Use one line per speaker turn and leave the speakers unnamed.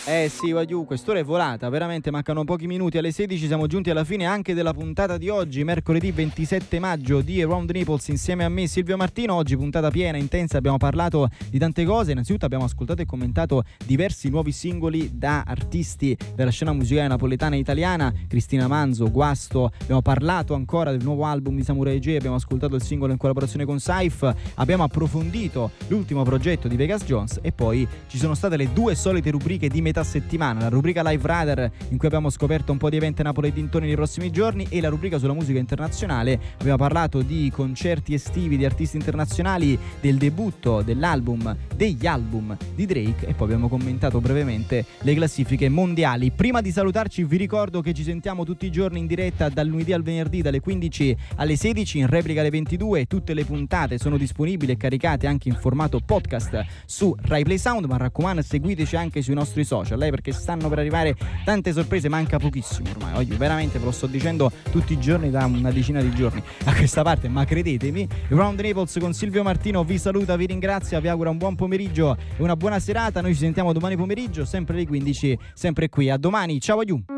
Sì, Wagyu, quest'ora è volata, veramente mancano pochi minuti alle 16, siamo giunti alla fine anche della puntata di oggi, mercoledì 27 maggio di Around Naples insieme a me Silvio Martino. Oggi puntata piena, intensa, abbiamo parlato di tante cose. Innanzitutto abbiamo ascoltato e commentato diversi nuovi singoli da artisti della scena musicale napoletana e italiana, Cristina Manzo, Guasto, abbiamo parlato ancora del nuovo album di Samurai J, abbiamo ascoltato il singolo in collaborazione con Saif, abbiamo approfondito l'ultimo progetto di Vegas Jones e poi ci sono state le due solite rubriche di metà settimana, la rubrica Live Radar in cui abbiamo scoperto un po' di eventi a Napoli e dintorni nei prossimi giorni e la rubrica sulla musica internazionale. Abbiamo parlato di concerti estivi di artisti internazionali, del debutto degli album di Drake e poi abbiamo commentato brevemente le classifiche mondiali. Prima di salutarci vi ricordo che ci sentiamo tutti i giorni in diretta dal lunedì al venerdì dalle 15 alle 16, in replica alle 22. Tutte le puntate sono disponibili e caricate anche in formato podcast su Rai Play Sound, ma raccomando seguiteci anche sui nostri social, perché stanno per arrivare tante sorprese, manca pochissimo ormai. Oggi veramente ve lo sto dicendo tutti i giorni da una decina di giorni a questa parte, ma credetemi. Around Naples con Silvio Martino vi saluta, vi ringrazia, vi augura un buon pomeriggio e una buona serata. Noi ci sentiamo domani pomeriggio sempre alle 15, sempre qui. A domani, ciao Aiù.